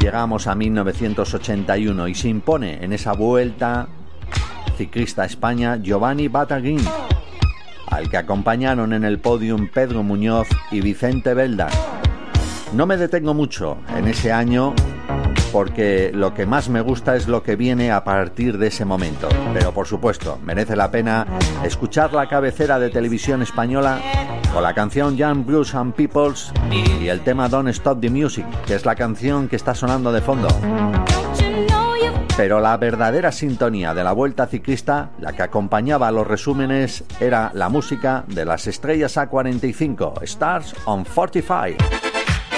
Llegamos a 1981 y se impone en esa Vuelta Ciclista a España Giovanni Bataguin, al que acompañaron en el podium Pedro Muñoz y Vicente Belda. No me detengo mucho en ese año porque lo que más me gusta es lo que viene a partir de ese momento. Pero por supuesto, merece la pena escuchar la cabecera de Televisión Española con la canción Young Blues and Peoples y el tema Don't Stop the Music, que es la canción que está sonando de fondo. Pero la verdadera sintonía de la Vuelta Ciclista, la que acompañaba a los resúmenes, era la música de las estrellas A45, Stars on 45.